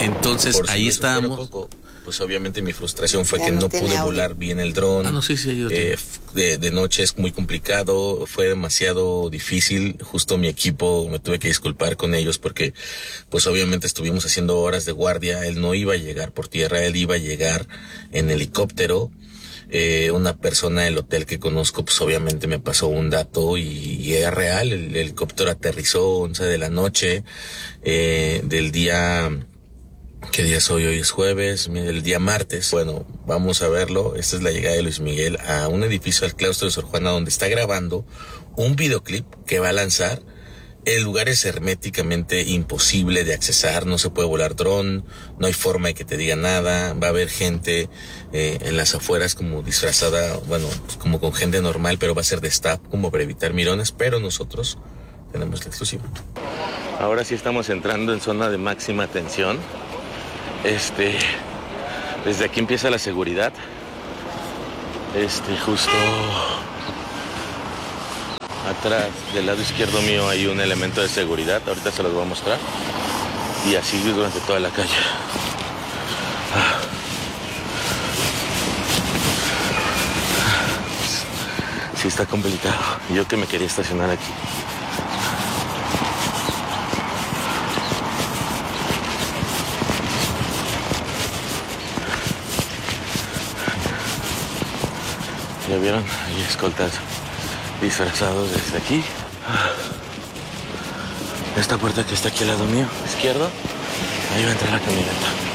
Entonces Por si ahí eso fuera estábamos. poco, pues obviamente mi frustración fue Ya que no no tiene pude audio. volar bien el dron. No, sí, yo De noche es muy complicado, fue demasiado difícil. Justo mi equipo, me tuve que disculpar con ellos porque pues obviamente estuvimos haciendo horas de guardia. Él no iba a llegar por tierra, él iba a llegar en helicóptero. Una persona del hotel que conozco pues obviamente me pasó un dato y es real. El helicóptero aterrizó 11 de la noche del día. ¿Qué día es hoy? Hoy es jueves, el día martes. Bueno, vamos a verlo. Esta es la llegada de Luis Miguel a un edificio al claustro de Sor Juana donde está grabando un videoclip que va a lanzar. El lugar es herméticamente imposible de accesar, no se puede volar dron, no hay forma de que te diga nada, va a haber gente en las afueras como disfrazada, bueno, pues como con gente normal, pero va a ser de staff como para evitar mirones, pero nosotros tenemos la exclusiva. Ahora sí estamos entrando en zona de máxima tensión. Desde aquí empieza la seguridad. Justo atrás del lado izquierdo mío hay un elemento de seguridad. Ahorita se los voy a mostrar. Y así durante toda la calle. Sí está complicado. Yo que me quería estacionar aquí. ¿Ya vieron? Hay escoltas disfrazados desde aquí. Esta puerta que está aquí al lado mío, izquierdo, ahí va a entrar la camioneta.